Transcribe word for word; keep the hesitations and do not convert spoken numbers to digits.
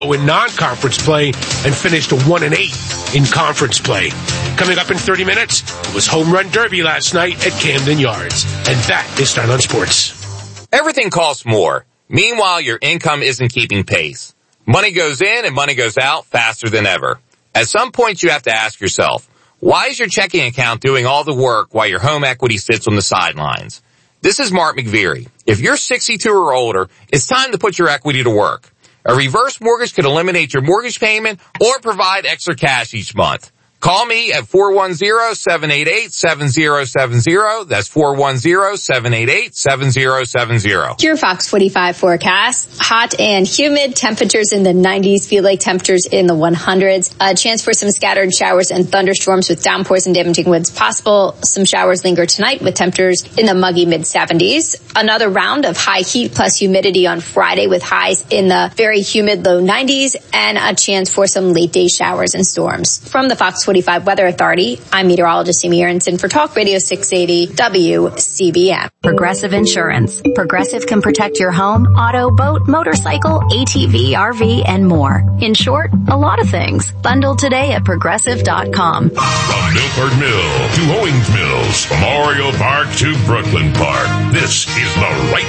in non-conference play and finished one and eight in conference play. Coming up in thirty minutes, it was Home Run Derby last night at Camden Yards. And that is Start on Sports. Everything costs more. Meanwhile, your income isn't keeping pace. Money goes in and money goes out faster than ever. At some point, you have to ask yourself, why is your checking account doing all the work while your home equity sits on the sidelines? This is Mark McVeary. If you're sixty-two or older, it's time to put your equity to work. A reverse mortgage could eliminate your mortgage payment or provide extra cash each month. Call me at four one zero, seven eight eight, seven zero seven zero. That's four one zero, seven eight eight, seven zero seven zero. Your Fox forty-five forecast. Hot and humid, temperatures in the nineties, feel like temperatures in the hundreds. A chance for some scattered showers and thunderstorms with downpours and damaging winds possible. Some showers linger tonight with temperatures in the muggy mid seventies. Another round of high heat plus humidity on Friday with highs in the very humid low nineties and a chance for some late day showers and storms. From the Fox forty-five Weather Authority, I'm meteorologist Amy Aronson for Talk Radio six eighty W C B M. Progressive Insurance. Progressive can protect your home, auto, boat, motorcycle, A T V, R V, and more. In short, a lot of things. Bundle today at progressive dot com. From Milford Mill to Owings Mills, Memorial Park to Brooklyn Park, this is the right